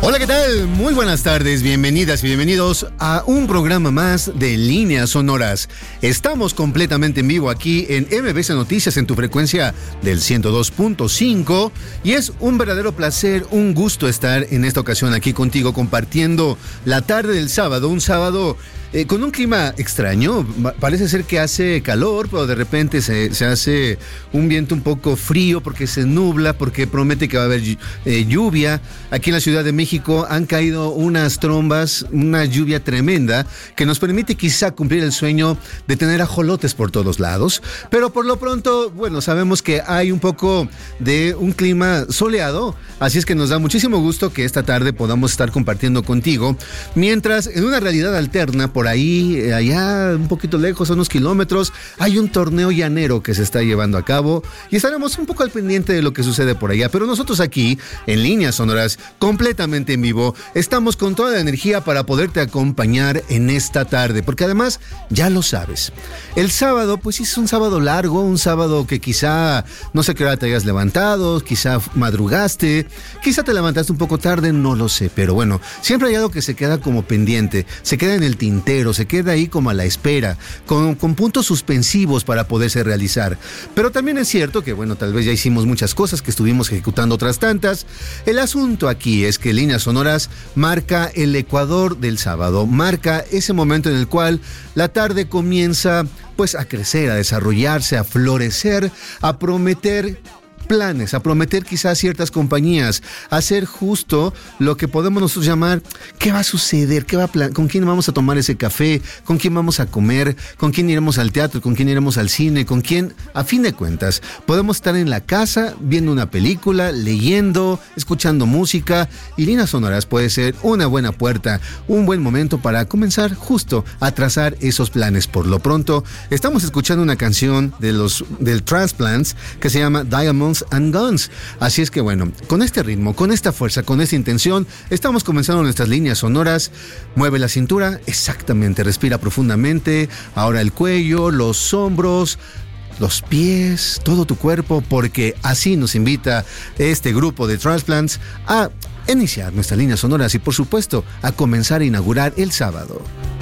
Hola, ¿qué tal? Muy buenas tardes, bienvenidas y bienvenidos a un programa más de Líneas Sonoras. Estamos completamente en vivo aquí en MBC Noticias en tu frecuencia del 102.5 y es un verdadero placer, un gusto estar en esta ocasión aquí contigo compartiendo la tarde del sábado, un sábado con un clima extraño. Parece ser que hace calor, pero de repente se hace un viento un poco frío porque se nubla, porque promete que va a haber lluvia. Aquí en la Ciudad de México han caído unas trombas, una lluvia tremenda que nos permite quizá cumplir el sueño de tener ajolotes por todos lados. Pero por lo pronto, bueno, sabemos que hay un poco de un clima soleado, así es que nos da muchísimo gusto que esta tarde podamos estar compartiendo contigo, mientras en una realidad alterna, por ahí, allá un poquito lejos, a unos kilómetros, hay un torneo llanero que se está llevando a cabo y estaremos un poco al pendiente de lo que sucede por allá. Pero nosotros aquí, en Líneas Sonoras, completamente en vivo, estamos con toda la energía para poderte acompañar en esta tarde, porque además, ya lo sabes, el sábado, pues es un sábado largo, un sábado que quizá, no sé qué hora te hayas levantado, quizá madrugaste, quizá te levantaste un poco tarde, no lo sé, pero bueno, siempre hay algo que se queda como pendiente, se queda en el tintero, se queda ahí como a la espera, con puntos suspensivos para poderse realizar. Pero también es cierto que, bueno, tal vez ya hicimos muchas cosas, que estuvimos ejecutando otras tantas. El asunto aquí es que Líneas Sonoras marca el ecuador del sábado, marca ese momento en el cual la tarde comienza pues a crecer, a desarrollarse, a florecer, a prometer planes, a prometer quizás ciertas compañías, a hacer justo lo que podemos nosotros llamar ¿qué va a suceder? ¿Con quién vamos a tomar ese café? ¿Con quién vamos a comer? ¿Con quién iremos al teatro? ¿Con quién iremos al cine? ¿Con quién? A fin de cuentas, podemos estar en la casa viendo una película, leyendo, escuchando música, y Líneas Sonoras puede ser una buena puerta, un buen momento para comenzar justo a trazar esos planes. Por lo pronto, estamos escuchando una canción del Transplants que se llama Diamonds and Guns. Así es que bueno, con este ritmo, con esta fuerza, con esta intención, estamos comenzando nuestras líneas sonoras. Mueve la cintura, exactamente, respira profundamente, ahora el cuello, los hombros, los pies, todo tu cuerpo, porque así nos invita este grupo de Transplants a iniciar nuestras líneas sonoras y por supuesto a comenzar a inaugurar el sábado.